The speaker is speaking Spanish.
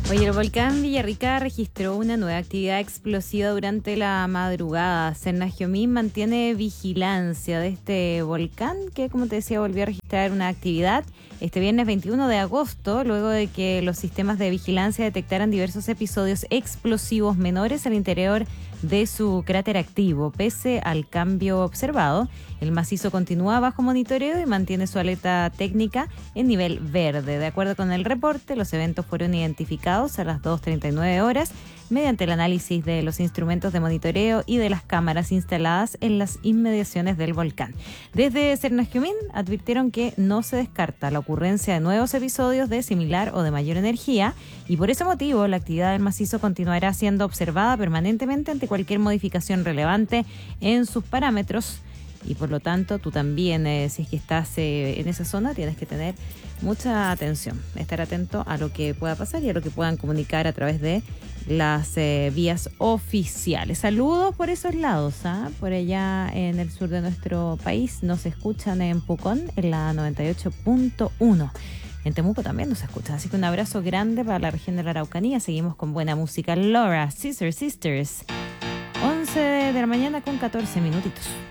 Oye, el volcán Villarrica registró una nueva actividad explosiva durante la madrugada. Cernagiomin mantiene vigilancia de este volcán que, como te decía, volvió a registrar una actividad este viernes 21 de agosto, luego de que los sistemas de vigilancia detectaran diversos episodios explosivos menores al interior de su cráter activo. Pese al cambio observado, el macizo continúa bajo monitoreo y mantiene su alerta técnica en nivel verde. De acuerdo con el reporte, los eventos fueron identificados a las 2:39 horas mediante el análisis de los instrumentos de monitoreo y de las cámaras instaladas en las inmediaciones del volcán. Desde Cernagiomin advirtieron que no se descarta la ocurrencia de nuevos episodios de similar o de mayor energía y por ese motivo la actividad del macizo continuará siendo observada permanentemente ante cualquier modificación relevante en sus parámetros. Y por lo tanto, tú también, si es que estás en esa zona, tienes que tener mucha atención, estar atento a lo que pueda pasar y a lo que puedan comunicar a través de las vías oficiales. Saludos por esos lados, por allá en el sur de nuestro país. Nos escuchan en Pucón, en la 98.1. En Temuco también nos escuchan, así que un abrazo grande para la región de la Araucanía. Seguimos con buena música. Laura, Sisters. 11 de la mañana con 14 minutitos.